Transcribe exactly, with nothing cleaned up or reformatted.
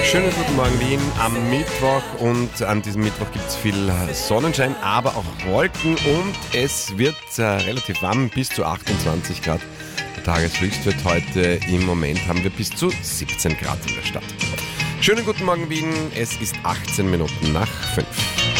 Schönen guten Morgen Wien am Mittwoch, und an diesem Mittwoch gibt es viel Sonnenschein, aber auch Wolken, und es wird äh, relativ warm, bis zu achtundzwanzig Grad. Der Tageshöchstwert heute im Moment haben wir bis zu siebzehn Grad in der Stadt. Schönen guten Morgen Wien, es ist achtzehn Minuten nach fünf.